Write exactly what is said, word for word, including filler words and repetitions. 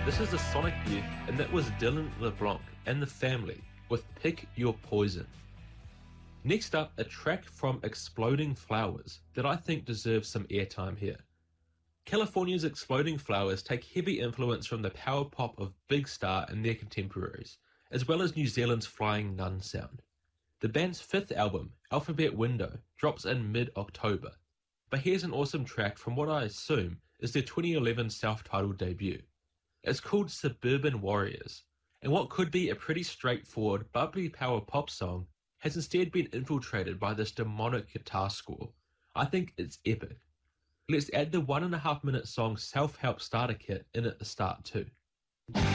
This is the Sonic Youth, and that was Dylan LeBlanc and the Family with Pick Your Poison. Next up, a track from Exploding Flowers that I think deserves some airtime here. California's Exploding Flowers take heavy influence from the power pop of Big Star and their contemporaries, as well as New Zealand's Flying Nun sound. The band's fifth album, Alphabet Window, drops in mid-October, but here's an awesome track from what I assume is their twenty eleven self-titled debut. It's called Suburban Warriors, and what could be a pretty straightforward, bubbly power pop song has instead been infiltrated by this demonic guitar score. I think it's epic. Let's add the one and a half minute song Self-Help Starter Kit in at the start too.